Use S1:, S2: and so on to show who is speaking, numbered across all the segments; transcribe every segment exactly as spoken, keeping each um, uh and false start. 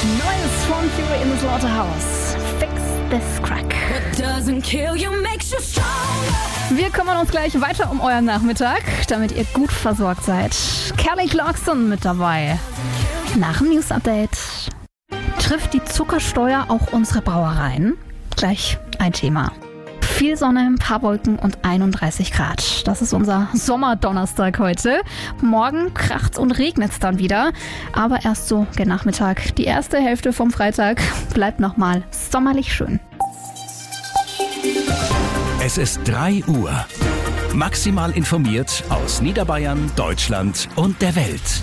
S1: Neues von Fury in the Slaughterhouse. Fix this crack. Wir kümmern uns gleich weiter um euren Nachmittag, damit ihr gut versorgt seid. Kelly Clarkson mit dabei. Nach dem News-Update. Trifft die Zuckersteuer auch unsere Brauereien? Gleich ein Thema. Viel Sonne, ein paar Wolken und einunddreißig Grad. Das ist unser Sommerdonnerstag heute. Morgen kracht's und regnet's dann wieder. Aber erst so gen Nachmittag. Die erste Hälfte vom Freitag bleibt nochmal sommerlich schön.
S2: Es ist drei Uhr. Maximal informiert aus Niederbayern, Deutschland und der Welt.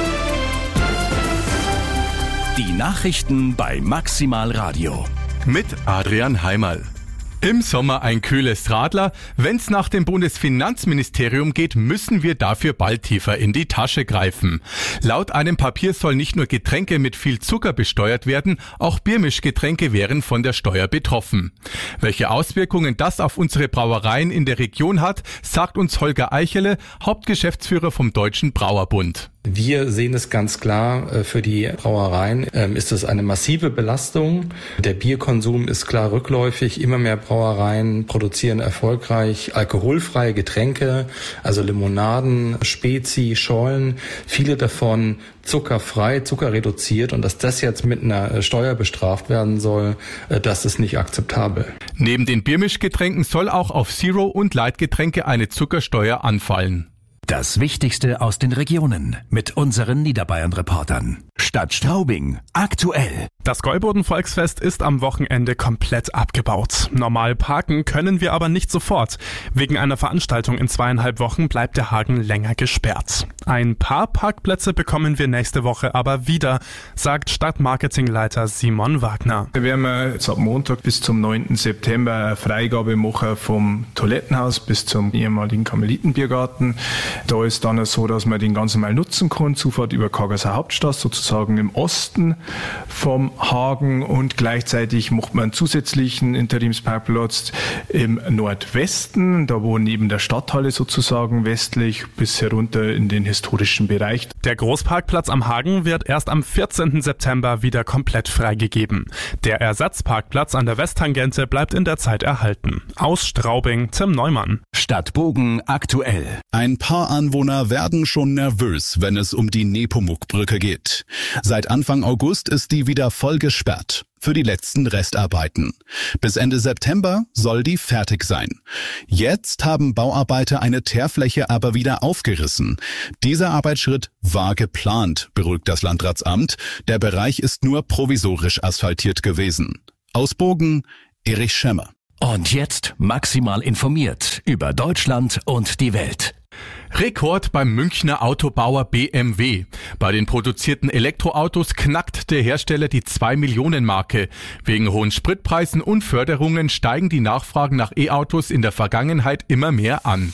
S2: Die Nachrichten bei Maximal Radio.
S3: Mit Adrian Heimerl. Im Sommer ein kühles Radler. Wenn's nach dem Bundesfinanzministerium geht, müssen wir dafür bald tiefer in die Tasche greifen. Laut einem Papier soll nicht nur Getränke mit viel Zucker besteuert werden, auch Biermischgetränke wären von der Steuer betroffen. Welche Auswirkungen das auf unsere Brauereien in der Region hat, sagt uns Holger Eichele, Hauptgeschäftsführer vom Deutschen Brauerbund.
S4: Wir sehen es ganz klar, für die Brauereien ist es eine massive Belastung. Der Bierkonsum ist klar rückläufig. Immer mehr Brauereien produzieren erfolgreich alkoholfreie Getränke, also Limonaden, Spezi, Schollen. Viele davon zuckerfrei, zuckerreduziert. Und dass das jetzt mit einer Steuer bestraft werden soll, das ist nicht akzeptabel.
S3: Neben den Biermischgetränken soll auch auf Zero- und Light-Getränke eine Zuckersteuer anfallen.
S2: Das Wichtigste aus den Regionen mit unseren Niederbayern-Reportern. Stadt Straubing, aktuell.
S5: Das Gäuboden-Volksfest ist am Wochenende komplett abgebaut. Normal parken können wir aber nicht sofort. Wegen einer Veranstaltung in zweieinhalb Wochen bleibt der Hagen länger gesperrt. Ein paar Parkplätze bekommen wir nächste Woche aber wieder, sagt Stadtmarketingleiter Simon Wagner.
S6: Wir werden jetzt ab Montag bis zum neunten September eine Freigabe machen vom Toilettenhaus bis zum ehemaligen Karmelitenbiergarten. Da ist dann so, dass man den ganz normal nutzen kann. Zufahrt über Kagerser Hauptstraße, sozusagen im Osten vom Hagen, und gleichzeitig macht man einen zusätzlichen Interimsparkplatz im Nordwesten, da wo neben der Stadthalle sozusagen westlich bis herunter in den historischen Bereich.
S5: Der Großparkplatz am Hagen wird erst am vierzehnten September wieder komplett freigegeben. Der Ersatzparkplatz an der Westtangente bleibt in der Zeit erhalten. Aus Straubing, Tim Neumann.
S2: Stadt Bogen, aktuell.
S7: Ein paar Anwohner werden schon nervös, wenn es um die Nepomuk-Brücke geht. Seit Anfang August ist die wieder voll gesperrt für die letzten Restarbeiten. Bis Ende September soll die fertig sein. Jetzt haben Bauarbeiter eine Teerfläche aber wieder aufgerissen. Dieser Arbeitsschritt war geplant, beruhigt das Landratsamt. Der Bereich ist nur provisorisch asphaltiert gewesen. Aus Bogen, Erich Schemmer.
S2: Und jetzt maximal informiert über Deutschland und die Welt.
S3: Rekord beim Münchner Autobauer B M W. Bei den produzierten Elektroautos knackt der Hersteller die zwei Millionen Marke. Wegen hohen Spritpreisen und Förderungen steigen die Nachfragen nach E-Autos in der Vergangenheit immer mehr an.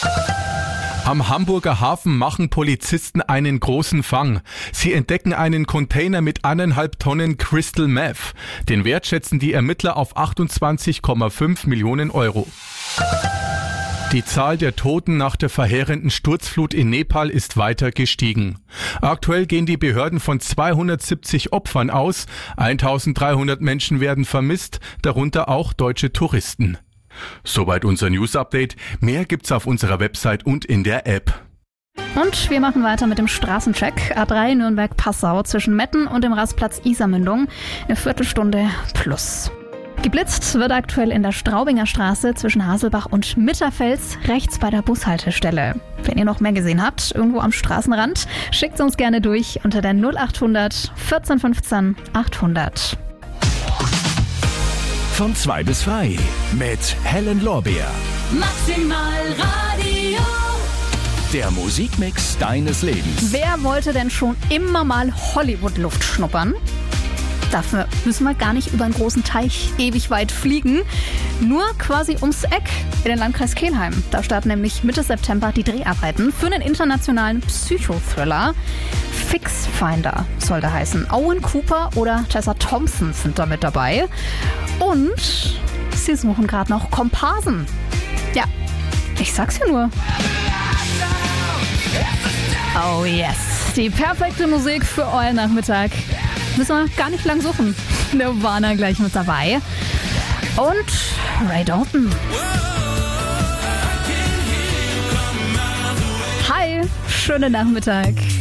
S3: Am Hamburger Hafen machen Polizisten einen großen Fang. Sie entdecken einen Container mit eineinhalb Tonnen Crystal Meth. Den Wert schätzen die Ermittler auf achtundzwanzig Komma fünf Millionen Euro. Die Zahl der Toten nach der verheerenden Sturzflut in Nepal ist weiter gestiegen. Aktuell gehen die Behörden von zweihundertsiebzig Opfern aus. eintausenddreihundert Menschen werden vermisst, darunter auch deutsche Touristen. Soweit unser News-Update. Mehr gibt's auf unserer Website und in der App.
S1: Und wir machen weiter mit dem Straßencheck. A drei Nürnberg-Passau zwischen Metten und dem Rastplatz Isarmündung. Eine Viertelstunde plus. Geblitzt wird aktuell in der Straubinger Straße zwischen Haselbach und Mitterfels, rechts bei der Bushaltestelle. Wenn ihr noch mehr gesehen habt, irgendwo am Straßenrand, schickt uns gerne durch unter der null achthundert vierzehn fünfzehn achthundert.
S2: Von zwei bis frei mit Helen Lorbeer.
S8: Maximal Radio.
S2: Der Musikmix deines Lebens.
S1: Wer wollte denn schon immer mal Hollywood-Luft schnuppern? Dafür müssen wir gar nicht über einen großen Teich ewig weit fliegen. Nur quasi ums Eck in den Landkreis Kelheim. Da starten nämlich Mitte September die Dreharbeiten für einen internationalen Psychothriller. Fixfinder soll der heißen. Owen Cooper oder Tessa Thompson sind da mit dabei. Und sie suchen gerade noch Komparsen. Ja, ich sag's ja nur. Oh yes, die perfekte Musik für euren Nachmittag. Müssen wir gar nicht lang suchen. Nirvana gleich mit dabei. Und Ray Dalton. Hi, schönen Nachmittag.